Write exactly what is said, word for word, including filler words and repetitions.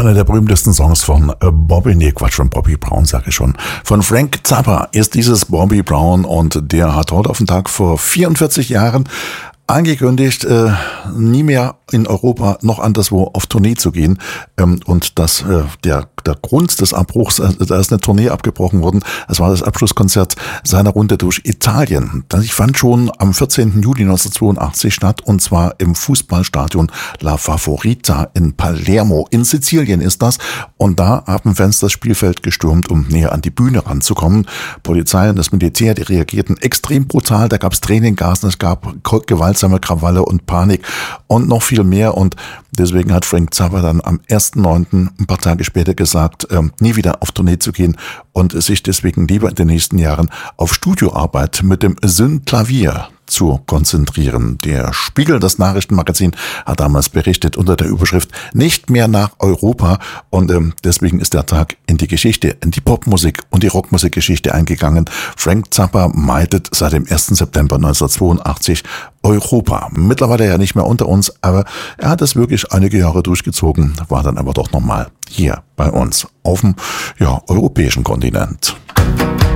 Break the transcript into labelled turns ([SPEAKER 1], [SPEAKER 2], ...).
[SPEAKER 1] Einer der berühmtesten Songs von äh, Bobby, nee, Quatsch, von Bobby Brown, sage ich schon. Von Frank Zappa ist dieses Bobby Brown und der hat heute auf den Tag vor vierundvierzig Jahren angekündigt, äh, nie mehr in Europa noch anderswo auf Tournee zu gehen. Ähm, und das, äh, der, der Grund des Abbruchs, äh, da ist eine Tournee abgebrochen worden. Es war das Abschlusskonzert seiner Runde durch Italien. Das fand schon am vierzehnten Juli neunzehnhundertzweiundachtzig statt, und zwar im Fußballstadion La Favorita in Palermo. In Sizilien ist das. Und da haben Fans das Spielfeld gestürmt, um näher an die Bühne ranzukommen. Polizei und das Militär, die reagierten extrem brutal. Da gab es Tränengasen, es gab Gewalt, Krawalle und Panik und noch viel mehr, und deswegen hat Frank Zappa dann am ersten neunten ein paar Tage später gesagt, ähm, nie wieder auf Tournee zu gehen und sich deswegen lieber in den nächsten Jahren auf Studioarbeit mit dem Synklavier zu konzentrieren. Der Spiegel, das Nachrichtenmagazin, hat damals berichtet unter der Überschrift "Nicht mehr nach Europa", und ähm, deswegen ist der Tag in die Geschichte, in die Popmusik und die Rockmusikgeschichte eingegangen. Frank Zappa meidet seit dem ersten September neunzehnhundertzweiundachtzig Europa. Mittlerweile ja nicht mehr unter uns, aber er hat es wirklich einige Jahre durchgezogen, war dann aber doch nochmal hier bei uns auf dem ja, europäischen Kontinent.